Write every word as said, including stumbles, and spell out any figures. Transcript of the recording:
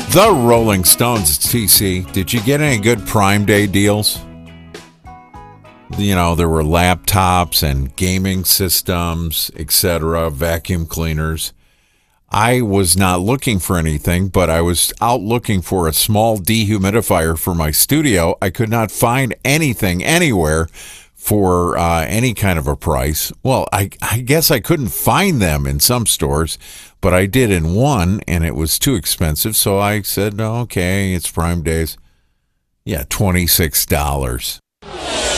The Rolling Stones, it's T C. Did you get any good Prime Day deals? You know, there were laptops and gaming systems, et cetera, vacuum cleaners. I was not looking for anything, but I was out looking for a small dehumidifier for my studio. I could not find anything anywhere for uh, any kind of a price. Well, I, I guess I couldn't find them in some stores, but I did in one, and it was too expensive. So I said, okay, it's Prime Days. Yeah, twenty-six dollars.